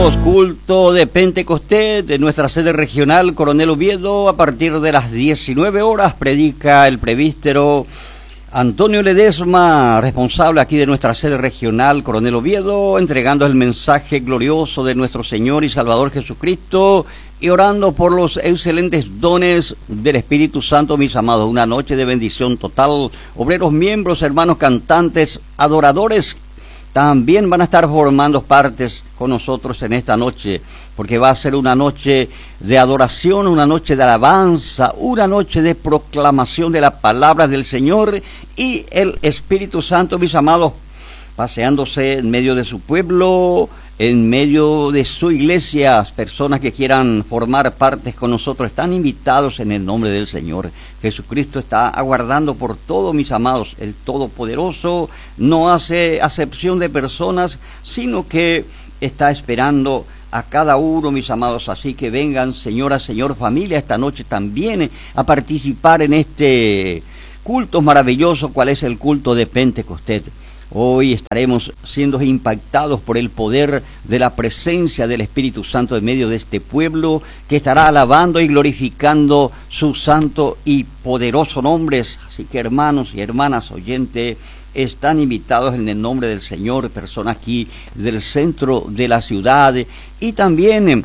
amigos, culto de Pentecostés de nuestra sede regional Coronel Oviedo. A partir de las 19 horas predica el presbítero Antonio Ledesma, responsable aquí de nuestra sede regional Coronel Oviedo, entregando el mensaje glorioso de nuestro Señor y Salvador Jesucristo y orando por los excelentes dones del Espíritu Santo, mis amados. Una noche de bendición total. Obreros, miembros, hermanos cantantes, adoradores, también van a estar formando partes con nosotros en esta noche, porque va a ser una noche de adoración, una noche de alabanza, una noche de proclamación de la palabra del Señor y el Espíritu Santo, mis amados, paseándose en medio de su pueblo, en medio de su iglesia. Personas que quieran formar partes con nosotros están invitados en el nombre del Señor. Jesucristo está aguardando por todos, mis amados. El Todopoderoso no hace acepción de personas, sino que está esperando a cada uno, mis amados. Así que vengan, señora, señor, familia, esta noche también a participar en este culto maravilloso, cual es el culto de Pentecostés. Hoy estaremos siendo impactados por el poder de la presencia del Espíritu Santo en medio de este pueblo, que estará alabando y glorificando su santo y poderoso nombre. Así que, hermanos y hermanas oyentes, están invitados en el nombre del Señor, personas aquí del centro de la ciudad y también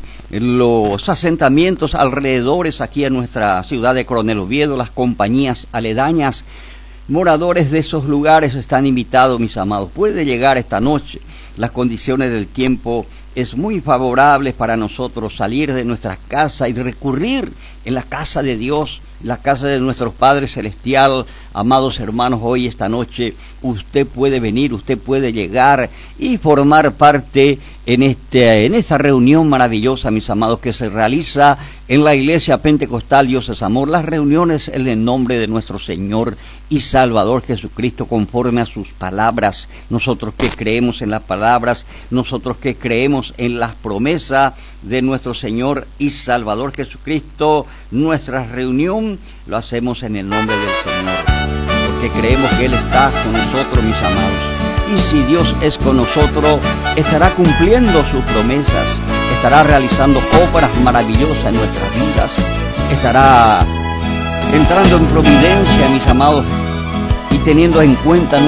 los asentamientos alrededores aquí en nuestra ciudad de Coronel Oviedo, las compañías aledañas. Moradores de esos lugares están invitados, mis amados. Puede llegar esta noche. Las condiciones del tiempo es muy favorables para nosotros salir de nuestra casa y recurrir en la casa de Dios, la casa de nuestro Padre Celestial. Amados hermanos, hoy, esta noche, usted puede venir, usted puede llegar y formar parte en esta reunión maravillosa, mis amados, que se realiza en la Iglesia Pentecostal Dios es Amor. Las reuniones en el nombre de nuestro Señor y Salvador Jesucristo, conforme a sus palabras. Nosotros que creemos en las palabras, nosotros que creemos en las promesas de nuestro Señor y Salvador Jesucristo, nuestra reunión lo hacemos en el nombre del Señor, porque creemos que Él está con nosotros, mis amados. Y si Dios es con nosotros, estará cumpliendo sus promesas, estará realizando obras maravillosas en nuestras vidas, estará entrando en providencia, mis amados, y teniendo en cuenta